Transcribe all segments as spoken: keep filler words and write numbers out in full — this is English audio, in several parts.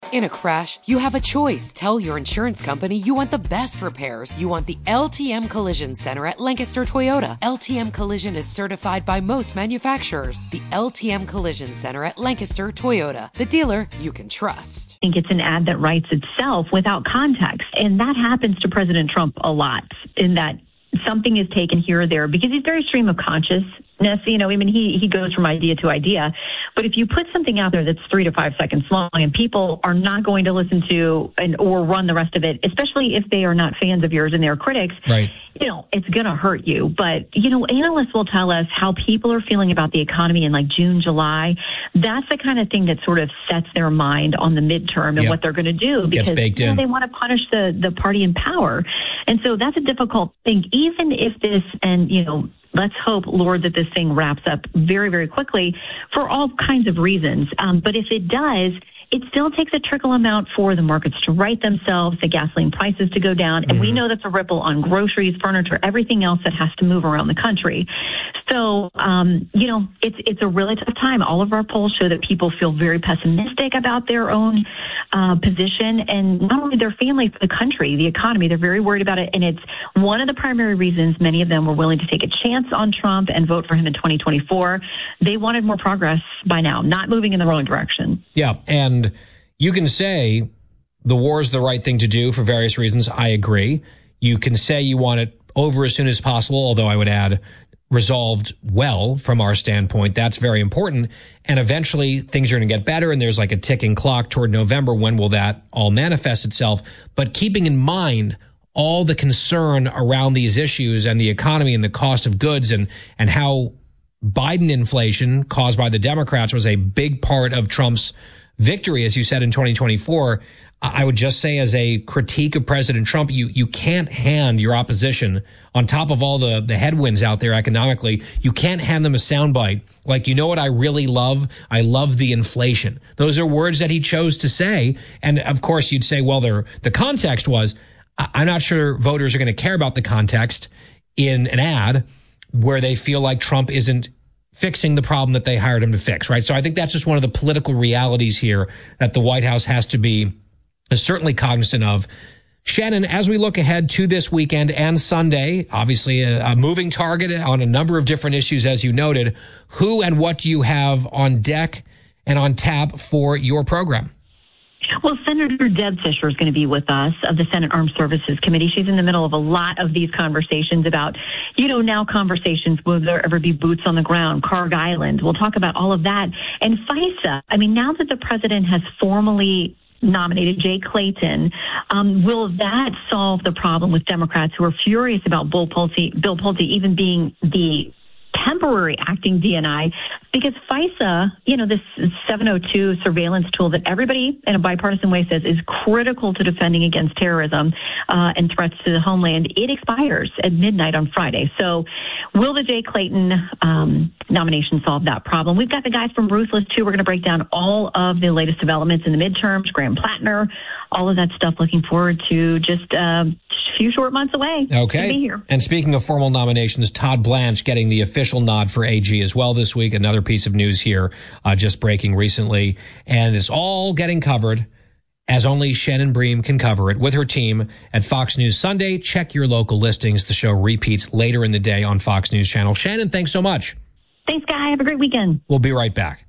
In a crash, you have a choice. Tell your insurance company you want the best repairs. You want the L T M Collision Center at Lancaster Toyota. L T M Collision is certified by most manufacturers. The L T M Collision Center at Lancaster Toyota. The dealer you can trust. I think it's an ad that writes itself without context. And that happens to President Trump a lot, in that something is taken here or there because he's very stream of consciousness. You know, I mean, he, he goes from idea to idea. But if you put something out there that's three to five seconds long and people are not going to listen to and or run the rest of it, especially if they are not fans of yours and they're critics, right, you know, it's going to hurt you. But, you know, analysts will tell us how people are feeling about the economy in like June, July. That's the kind of thing that sort of sets their mind on the midterm and yep. what they're going to do, because you know, they want to punish the, the party in power. And so that's a difficult thing, even if this, and, you know, let's hope, Lord, that this thing wraps up very, very quickly for all kinds of reasons. Um, but if it does, it still takes a trickle amount for the markets to right themselves, the gasoline prices to go down. And mm-hmm. we know that's a ripple on groceries, furniture, everything else that has to move around the country. So, um, you know, it's it's a really tough time. All of our polls show that people feel very pessimistic about their own uh, position, and not only their family, but the country, the economy. They're very worried about it. And it's one of the primary reasons many of them were willing to take a chance on Trump and vote for him in twenty twenty-four. They wanted more progress by now, not moving in the wrong direction. Yeah, and you can say the war is the right thing to do for various reasons. I agree. You can say you want it over as soon as possible, although I would add resolved well from our standpoint. That's very important. And eventually things are going to get better, and there's like a ticking clock toward November. When will that all manifest itself? But keeping in mind all the concern around these issues and the economy and the cost of goods, and, and how Biden inflation caused by the Democrats was a big part of Trump's victory, as you said, in twenty twenty-four. I would just say, as a critique of President Trump, you you can't hand your opposition, on top of all the, the headwinds out there economically, you can't hand them a soundbite like, you know what I really love? I love the inflation. Those are words that he chose to say. And of course, you'd say, well, there, the context was, I'm not sure voters are going to care about the context in an ad where they feel like Trump isn't fixing the problem that they hired him to fix, right? So I think that's just one of the political realities here that the White House has to be is certainly cognizant of. Shannon, as we look ahead to this weekend and Sunday, obviously a, a moving target on a number of different issues, as you noted, who and what do you have on deck and on tap for your program? Well, Senator Deb Fischer is going to be with us of the Senate Armed Services Committee. She's in the middle of a lot of these conversations about, you know, now conversations, will there ever be boots on the ground, Carg Island? We'll talk about all of that. And FISA, I mean, now that the president has formally nominated Jay Clayton, um, will that solve the problem with Democrats who are furious about Bill Pulte, Bill Pulte even being the temporary acting D N I? Because FISA, you know, this seven oh two surveillance tool that everybody in a bipartisan way says is critical to defending against terrorism uh, and threats to the homeland, it expires at midnight on Friday. So will the Jay Clayton um, nomination solve that problem? We've got the guys from Ruthless, too. We're going to break down all of the latest developments in the midterms, Graham Plattner, all of that stuff. Looking forward to just uh, a few short months away. Okay. To be here. And speaking of formal nominations, Todd Blanche getting the official nod for A G as well this week. Another piece of news here uh, just breaking recently. And it's all getting covered as only Shannon Bream can cover it with her team at Fox News Sunday. Check your local listings. The show repeats later in the day on Fox News Channel. Shannon, thanks so much. Thanks, Guy. Have a great weekend. We'll be right back.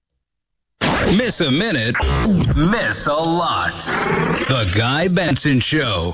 Miss a minute, miss a lot. The Guy Benson Show.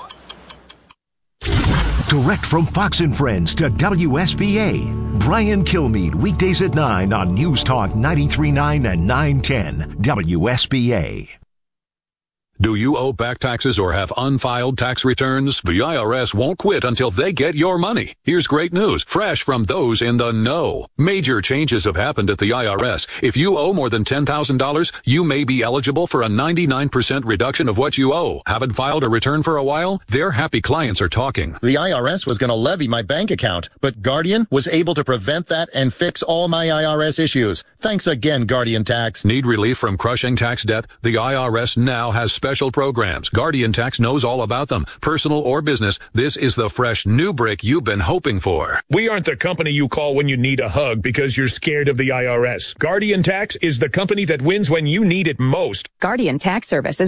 Direct from Fox and Friends to W S B A. Brian Kilmeade, weekdays at nine on News Talk ninety-three point nine and nine ten W S B A. Do you owe back taxes or have unfiled tax returns? The I R S won't quit until they get your money. Here's great news, fresh from those in the know. Major changes have happened at the I R S. If you owe more than ten thousand dollars, you may be eligible for a ninety-nine percent reduction of what you owe. Haven't filed a return for a while? Their happy clients are talking. The I R S was going to levy my bank account, but Guardian was able to prevent that and fix all my I R S issues. Thanks again, Guardian Tax. Need relief from crushing tax debt? The I R S now has special programs. Guardian Tax knows all about them. Personal or business, this is the fresh new break you've been hoping for. We aren't the company you call when you need a hug because you're scared of the I R S. Guardian Tax is the company that wins when you need it most. Guardian Tax Service is